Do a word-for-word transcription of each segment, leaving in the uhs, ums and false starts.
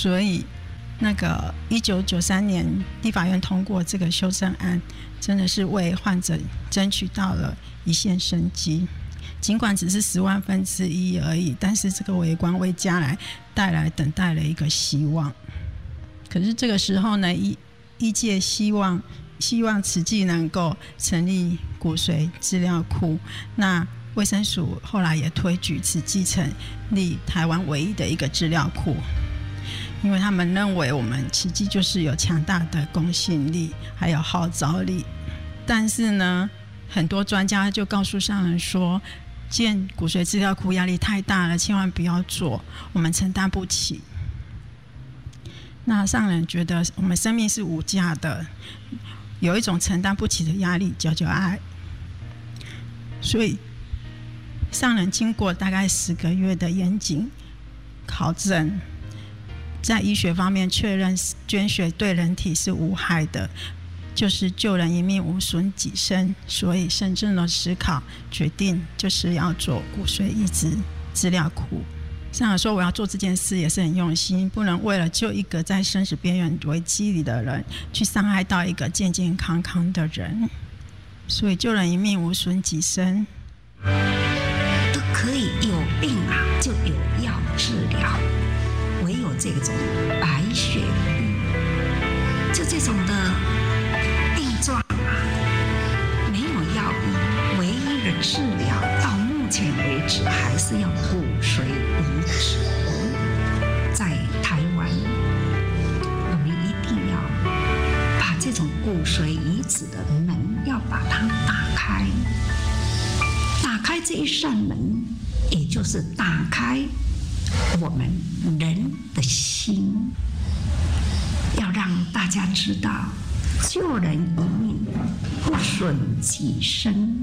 所以那个一九九三年立法院通过这个修正案，真的是为患者争取到了一线生机。尽管只是十万分之一而已，但是这个微光为家来带来等待了一个希望。可是这个时候呢，医医界希望希望慈济能够成立骨髓资料库，那卫生署后来也推举慈济成立台湾唯一的一个资料库，因为他们认为我们慈济就是有强大的公信力还有号召力。但是呢，很多专家就告诉上人说，建骨髓资料库压力太大了，千万不要做，我们承担不起。那上人觉得我们生命是无价的，有一种承担不起的压力叫做爱，所以上人经过大概十个月的严谨考证，在医学方面确认捐血对人体是无害的，就是救人一命无损己身，所以慎重的思考决定就是要做骨髓移植资料库。上人说我要做这件事也是很用心，不能为了救一个在生死边缘危机里的人，去伤害到一个健健康康的人，所以救人一命无损己身。 都可以有病啊就有药治疗，唯有这种白血病，就这种的病状啊，没有药医，唯一的治疗到目前为止还是要骨髓移植。在台湾，我们一定要把这种骨髓移植的门要把它打开，打开这一扇门，也就是打开我们人的心，要让大家知道救人一命不损己身，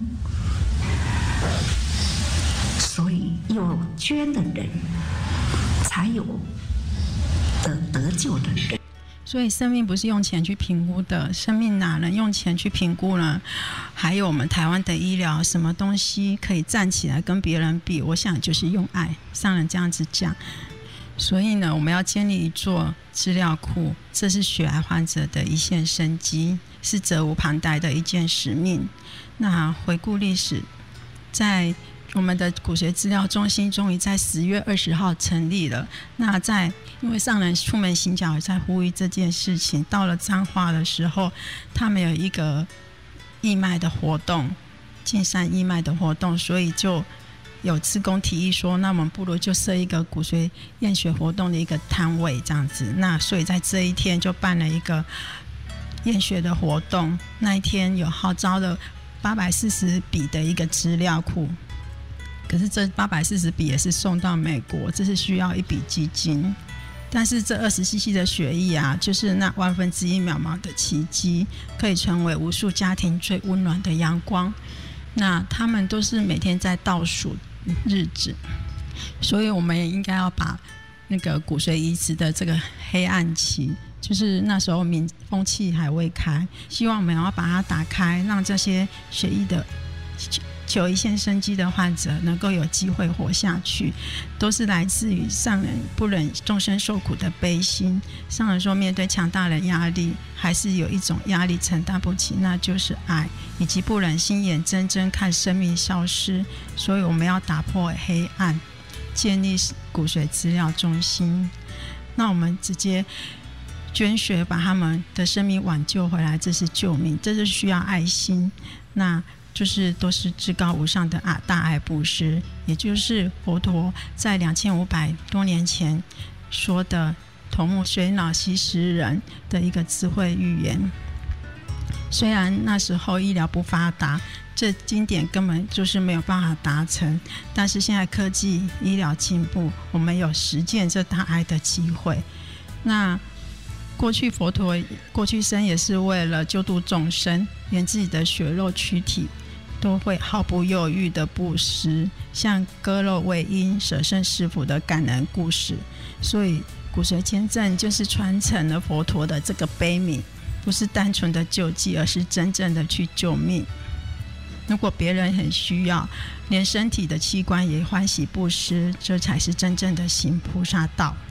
所以有捐的人才有得得救的人。 所以生命不是用钱去评估的，生命哪能用钱去评估呢？还有我们台湾的医疗，什么东西可以站起来跟别人比？我想就是用爱，上人这样子讲。所以呢，我们要建立一座资料库，这是血癌患者的一线生机，是责无旁贷的一件使命。那回顾历史，在我们的骨髓资料中心终于在十月二十号成立了。那在因为上人出门行脚在呼吁这件事情，到了彰化的时候，他们有一个义卖的活动，进山义卖的活动，所以就有志工提议说，那我们不如就设一个骨髓验血活动的一个摊位这样子。那所以在这一天就办了一个验血的活动，那一天有号召了八百四十笔的一个资料库。可是这八百四十笔也是送到美国，这是需要一笔基金。但是这二十 C C 的血液啊，就是那万分之一渺茫的奇迹，可以成为无数家庭最温暖的阳光。那他们都是每天在倒数日子，所以我们也应该要把那个骨髓移植的这个黑暗期，就是那时候民风气还未开，希望我们要把它打开，让这些血液的求一线生机的患者能够有机会活下去，都是来自于上人不忍众生受苦的悲心。上人说，面对强大的压力，还是有一种压力承担不起，那就是爱，以及不忍心眼睁睁看生命消失。所以我们要打破黑暗，建立骨髓资料中心。那我们直接捐血把他们的生命挽救回来，这是救命，这是需要爱心。那就是都是至高无上的啊大爱布施，也就是佛陀在两千五百多年前说的头目水脑息食人的一个智慧预言。虽然那时候医疗不发达，这经典根本就是没有办法达成，但是现在科技医疗进步，我们有实践这大爱的机会。那过去佛陀过去生也是为了救度众生，连自己的血肉躯体都会毫不犹豫的布施，像割肉为因舍身食腐的感人故事。所以骨髓捐赠就是传承了佛陀的这个悲悯，不是单纯的救济，而是真正的去救命。如果别人很需要，连身体的器官也欢喜布施，这才是真正的行菩萨道。